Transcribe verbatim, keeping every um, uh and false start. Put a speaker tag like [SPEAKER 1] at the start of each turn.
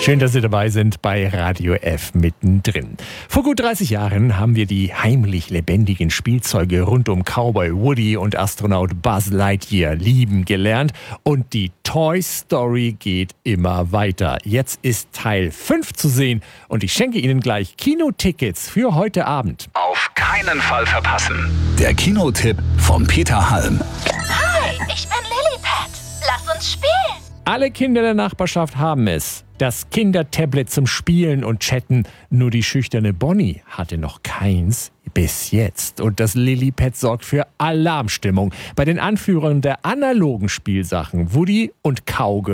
[SPEAKER 1] Schön, dass Sie dabei sind bei Radio F mittendrin. Vor gut dreißig Jahren haben wir die heimlich lebendigen Spielzeuge rund um Cowboy Woody und Astronaut Buzz Lightyear lieben gelernt. Und die Toy Story geht immer weiter. Jetzt ist Teil fünf zu sehen und ich schenke Ihnen gleich Kinotickets für heute Abend.
[SPEAKER 2] Auf keinen Fall verpassen. Der Kinotipp von Peter Halm.
[SPEAKER 3] Hi, ich bin Lilliput. Lass uns spielen.
[SPEAKER 1] Alle Kinder der Nachbarschaft haben es. Das Kindertablet zum Spielen und Chatten. Nur die schüchterne Bonnie hatte noch keins bis jetzt. Und das Lilliput sorgt für Alarmstimmung bei den Anführern der analogen Spielsachen Woody und Kauge.